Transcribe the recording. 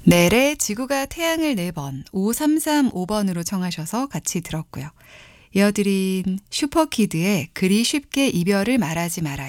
넬의 지구가 태양을 4번 5335번으로 청하셔서 같이 들었고요. 이어드린 슈퍼키드의 그리 쉽게 이별을 말하지 말아요.